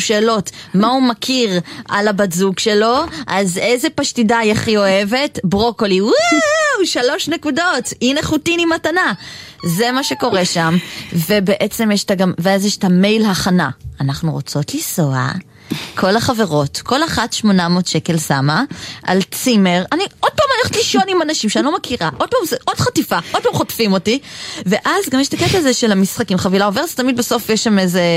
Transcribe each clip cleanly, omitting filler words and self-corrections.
שאלות, מה הוא מכיר על הבת זוג שלו, אז איזה פשטידה היא הכי אוהבת, ברוקולי, וואו, 3 נקודות, הנה חוטיני מתנה. זה מה שקורה שם, ובעצם יש ואז יש את המייל הכנה. אנחנו רוצות לנסוע, כל החברות, כל אחת 800 שקל שמה, על צימר, אני עוד פעם הולכת לישון עם אנשים שאני לא מכירה, עוד פעם, עוד חטיפה, עוד פעם חוטפים אותי, ואז גם יש את הקטע הזה של המשחקים, חבילה עוברת, תמיד בסוף יש שם איזה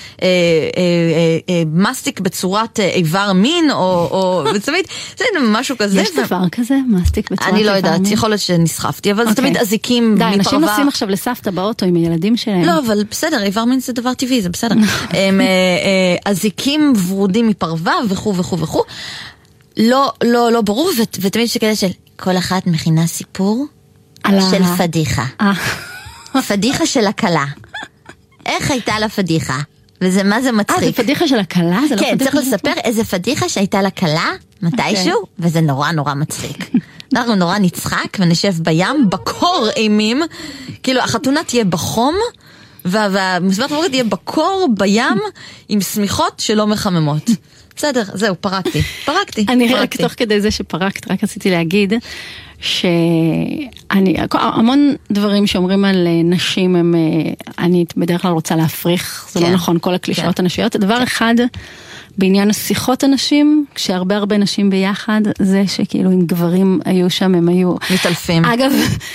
מסטיק בצורת איבר מין, או תמיד, זה משהו כזה. יש דבר כזה, מסטיק בצורת איבר מין? אני לא יודעת, יכול להיות שנסחפתי, אבל זה תמיד אזיקים מפרווה. די, אנשים נוסעים עכשיו לסבתא באוטו עם הילדים שלהם. לא, אבל בסדר, איבר מין זה דבר טבעי, זה בסדר. אזיקים ורודים מפרווה וכו' וכו' וכו'. לא ברור, ותמיד שכזה של כל אחת מכינה סיפור של פדיחה. פדיחה של הקלה. איך הייתה לה פדיחה? וזה מה זה מצחיק. זה פדיחה של הקלה? כן, צריך לספר איזה פדיחה שהייתה לה קלה מתישהו, וזה נורא נורא מצחיק. אנחנו נורא נצחק ונשב בים, בקור אימים, כאילו החתונה תהיה בחום, והמסברת המורת תהיה בקור בים עם סמיכות שלא מחממות. בסדר, זהו, פרקתי. אני רק תוך כדי זה שפרקת, רק רציתי להגיד המון דברים שאומרים על נשים, אני בדרך כלל רוצה להפריך, זה לא נכון, כל הקלישאות הנשיות. דבר אחד, בעניין השיחות הנשים, כשהרבה נשים ביחד, זה שכאילו אם גברים היו שם, הם היו מתעלפים. אגב,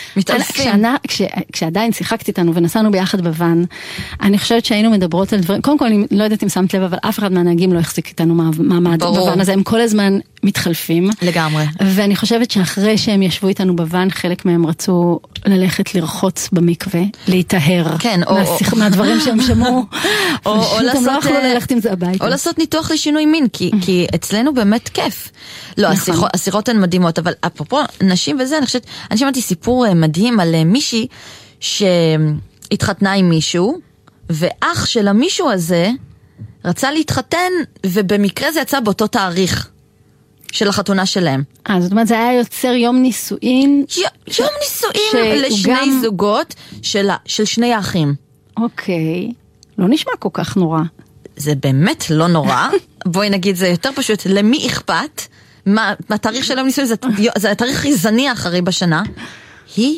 כשעדיין שיחקתי איתנו ונסענו ביחד בוון, אני חושבת שהיינו מדברות על דברים, קודם כל אני לא יודעת אם שמת לב, אבל אף אחד מהנהגים לא החזיק איתנו מעמד בוון הזה, הם כל הזמן מתחלפים. לגמרי. ואני חושבת שאחרי שהם ישבו איתנו בוון, חלק מהם רצו ללכת לרחוץ במקווה, להתאהר. כן, מהדברים שהם שמעו. או לעשות ניתוח לשינוי מין, כי אצלנו באמת כיף. לא, השיחות הן מדהימות, אבל אפרופו נשים וזה, אני שמעתי סיפור מדהים על מישהי שהתחתנה עם מישהו, ואח של המישהו הזה רצה להתחתן, ובמקרה זה יצא באותו תאריך של החתונה שלהם. זאת אומרת, זה היה יוצר יום נישואין? יום נישואין לשני זוגות של שני האחים. אוקיי. לא נשמע כל כך נורא. זה באמת לא נורא. בואי נגיד, זה יותר פשוט. למי אכפת? מה התאריך של יום נישואין? זה התאריך הכי זניח הרי בשנה. היא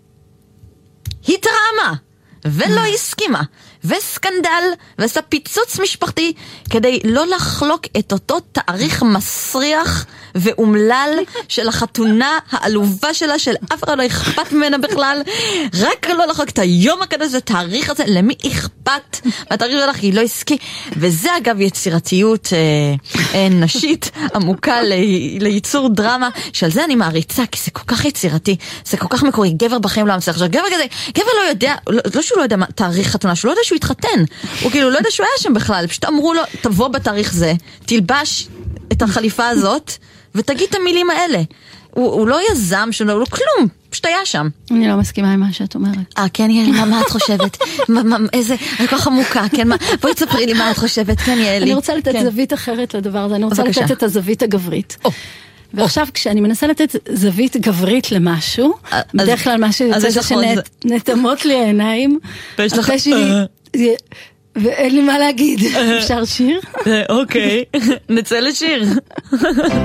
טרמה. ולא הסכימה. וסקנדל, ועשה פיצוץ משפחתי, כדי לא לחלוק את אותו תאריך מסריח ואומלל של החתונה העלובה שלה, של אף אחד לא אכפת ממנה בכלל, רק לא לחלוק את היום הקדוש, זה תאריך הזה, למי אכפת? והתאריך שלך היא לא הסכי, וזה אגב יצירתיות נשית עמוקה לייצור דרמה, שעל זה אני מעריצה, כי זה כל כך יצירתי, זה כל כך מקורי, גבר בחיים לא מצליח, עכשיו גבר כזה, גבר לא יודע, לא שהוא לא יודע מה תאריך חתונה, שהוא לא יודע שהוא התחתן, הוא כאילו לא יודע שהוא היה שם בכלל, פשוט אמרו לו, תבוא בתאריך זה, תלבש את החליפה הזאת, ותגיד את המילים האלה. הוא לא יזם שלו, הוא לא כלום, פשוט היה שם. אני לא מסכימה עם מה שאת אומרת. כן יאלי, מה את חושבת? איזה, אני כל כך עמוקה, כן, בואי תספרי לי מה את חושבת, כן יאלי. אני רוצה לתת זווית אחרת לדבר הזה, אני רוצה לתת את הזווית הגברית. ועכשיו כשאני מנסה לתת זווית גברית למשהו, בדרך כלל מה שיוצא זה שנתמות לי העיניים, הפה שלי, ואין לי מה להגיד. אפשר שיר? אוקיי, נצא לשיר.